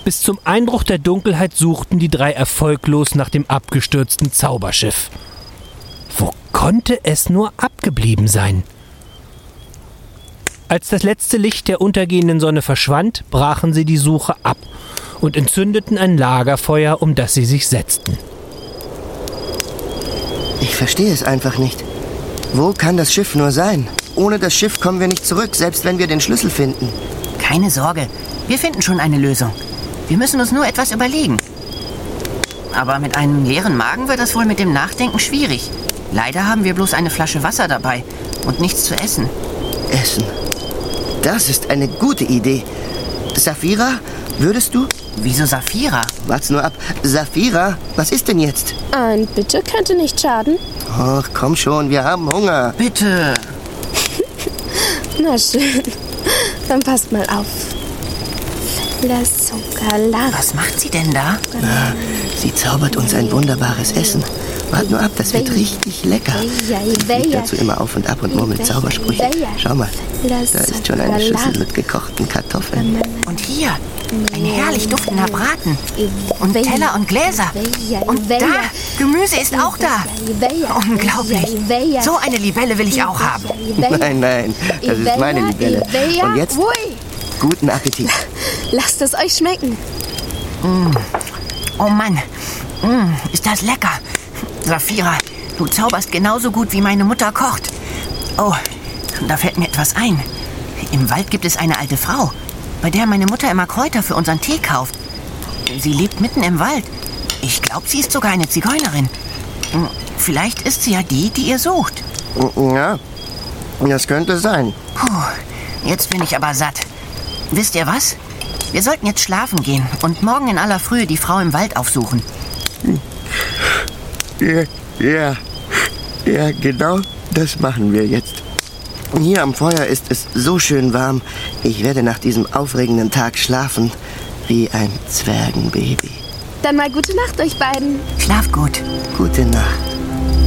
Bis zum Einbruch der Dunkelheit suchten die 3 erfolglos nach dem abgestürzten Zauberschiff. Wo konnte es nur abgeblieben sein? Als das letzte Licht der untergehenden Sonne verschwand, brachen sie die Suche ab und entzündeten ein Lagerfeuer, um das sie sich setzten. Ich verstehe es einfach nicht. Wo kann das Schiff nur sein? Ohne das Schiff kommen wir nicht zurück, selbst wenn wir den Schlüssel finden. Keine Sorge, wir finden schon eine Lösung. Wir müssen uns nur etwas überlegen. Aber mit einem leeren Magen wird das wohl mit dem Nachdenken schwierig. Leider haben wir bloß eine Flasche Wasser dabei und nichts zu essen. Essen. Das ist eine gute Idee. Saphira, würdest du? Wieso Saphira? Wart's nur ab. Saphira, was ist denn jetzt? Ein Bitte könnte nicht schaden. Ach, komm schon, wir haben Hunger. Bitte. Na schön. Dann passt mal auf. Was macht sie denn da? Sie zaubert uns ein wunderbares Essen. Wart nur ab, das wird richtig lecker. Sie fliegt dazu immer auf und ab und murmelt Zaubersprüche. Schau mal, da ist schon eine Schüssel mit gekochten Kartoffeln. Und hier, ein herrlich duftender Braten. Und Teller und Gläser. Und da, Gemüse ist auch da. Unglaublich. So eine Libelle will ich auch haben. Nein, das ist meine Libelle. Und jetzt, guten Appetit. Lasst es euch schmecken. Oh Mann, ist das lecker. Saphira, du zauberst genauso gut, wie meine Mutter kocht. Oh, da fällt mir etwas ein. Im Wald gibt es eine alte Frau, bei der meine Mutter immer Kräuter für unseren Tee kauft. Sie lebt mitten im Wald. Ich glaube, sie ist sogar eine Zigeunerin. Vielleicht ist sie ja die, die ihr sucht. Ja, das könnte sein. Puh, jetzt bin ich aber satt. Wisst ihr was? Wir sollten jetzt schlafen gehen und morgen in aller Frühe die Frau im Wald aufsuchen. Ja, genau das machen wir jetzt. Hier am Feuer ist es so schön warm. Ich werde nach diesem aufregenden Tag schlafen wie ein Zwergenbaby. Dann mal gute Nacht euch beiden. Schlaf gut. Gute Nacht.